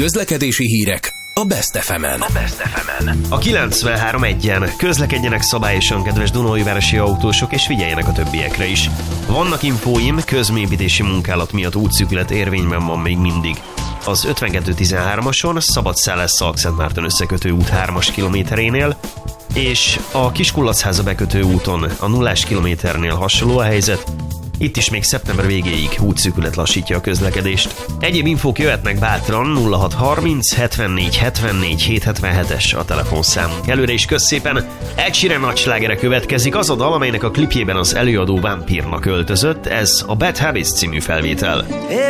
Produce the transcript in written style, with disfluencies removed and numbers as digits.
Közlekedési hírek a Best FM-en. A 93.1-en közlekedjenek szabályosan, kedves Dunaújvárosi autósok, és figyeljenek a többiekre is. Vannak infóim, közműépítési munkálat miatt útszűkület érvényben van még mindig. Az 5213-ason Szabadszállás-Szalkszentmárton összekötő út 3-as kilométerénél, és a Kiskullaszháza bekötő úton a 0 kilométernél hasonló a helyzet. Itt is még szeptember végéig útszűkület lassítja a közlekedést. Egyéb infók jöhetnek bátran, 0630 74 74 777-es a telefonszámunk. Előre is kösz szépen, Ed Sheeran nagy slágere következik, az a dal, amelynek a klipjében az előadó vámpírnak öltözött, ez a Bad Habits című felvétel.